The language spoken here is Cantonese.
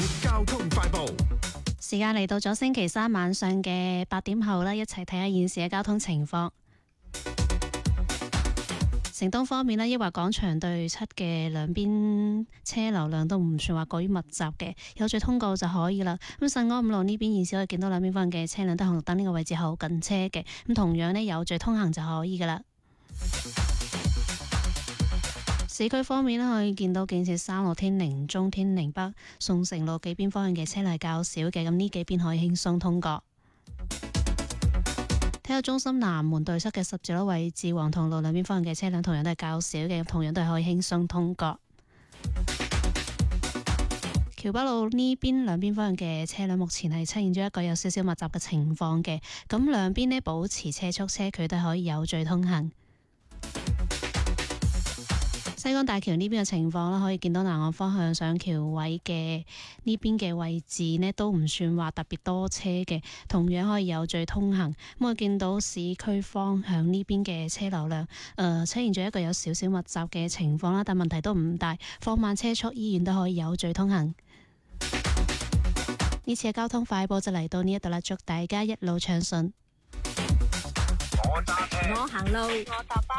交通快報。 時間嚟到咗星期三晚上嘅8點後啦，一齊睇下現時嘅交通情況。城東方面呢，抑或廣場對出嘅兩邊車流量都唔算話過於密集嘅，有序通過就可以啦。咁聖安五路呢邊現時可以見到兩邊方向嘅車輛都紅綠燈呢個位置好近車嘅，咁同樣呢，有序通行就可以噶啦。市區方面呢，可以見到建設3路、天寧中、天寧北、宋城路幾邊方向嘅車輛係較少嘅，咁呢幾邊可以輕鬆通過。體育中心南門對出嘅十字路位置，黃銅路兩邊方向嘅車輛同樣都係較少嘅，同樣都係可以輕鬆通過。橋北路呢邊兩邊方向嘅車輛目前係出現咗一個有少少密集嘅情況嘅，咁兩邊呢保持車速車距都可以有序通行。西港大橋呢邊嘅情況啦，可以見到南岸方向上橋位嘅呢邊嘅位置呢，都唔算話特別多車嘅，同樣可以有序通行。咁我見到市區方向呢邊嘅車流量，出現咗一個有少少密集嘅情況啦，但問題都唔大，放慢車速依然都可以有序通行。呢次嘅交通快報就嚟到呢一度啦，祝大家一路暢順。 我揸車， 我行路， 我搭巴